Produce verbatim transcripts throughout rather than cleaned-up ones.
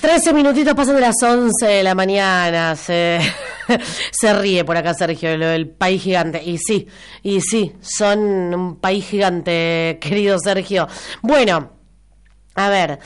Trece minutitos pasan de las once de la mañana. Se, se ríe por acá Sergio, lo del país gigante. Y sí, y sí, son un país gigante, querido Sergio. Bueno, a ver,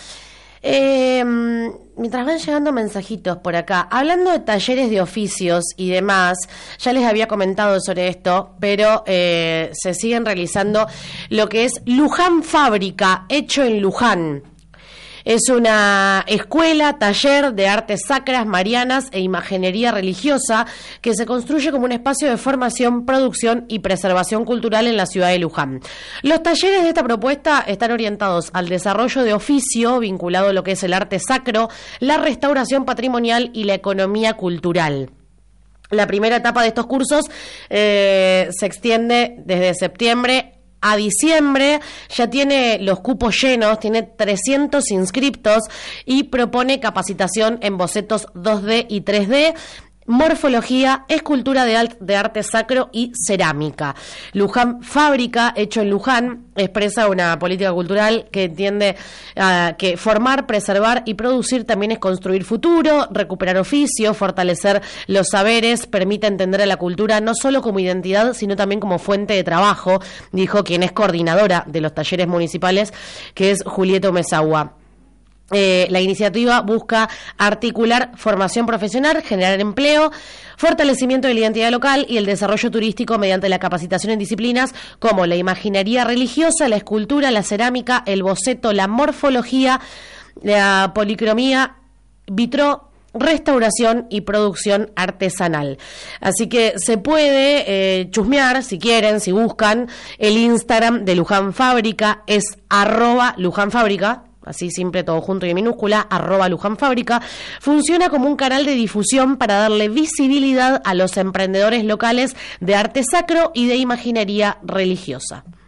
eh, mientras van llegando mensajitos por acá, hablando de talleres de oficios y demás, ya les había comentado sobre esto, pero eh, se siguen realizando lo que es Luján Fábrica, hecho en Luján. Es una escuela, taller de artes sacras, marianas e imaginería religiosa que se construye como un espacio de formación, producción y preservación cultural en la ciudad de Luján. Los talleres de esta propuesta están orientados al desarrollo de oficio vinculado a lo que es el arte sacro, la restauración patrimonial y la economía cultural. La primera etapa de estos cursos eh, se extiende desde septiembre a diciembre, ya tiene los cupos llenos, tiene trescientos inscriptos y propone capacitación en bocetos dos D y tres D, morfología, escultura de, alt, de arte sacro y cerámica. Luján Fábrica, hecho en Luján, expresa una política cultural que entiende uh, que formar, preservar y producir también es construir futuro, recuperar oficio, fortalecer los saberes, permite entender a la cultura no solo como identidad, sino también como fuente de trabajo, dijo quien es coordinadora de los talleres municipales, que es Julieta Mesagua. Eh, la iniciativa busca articular formación profesional, generar empleo, fortalecimiento de la identidad local y el desarrollo turístico mediante la capacitación en disciplinas como la imaginería religiosa, la escultura, la cerámica, el boceto, la morfología, la policromía, vitro, restauración y producción artesanal. Así que se puede eh, chusmear, si quieren, si buscan, el Instagram de Luján Fábrica es arroba Luján Fábrica, así siempre todo junto y en minúscula, arroba Luján Fábrica. Funciona como un canal de difusión para darle visibilidad a los emprendedores locales de arte sacro y de imaginería religiosa.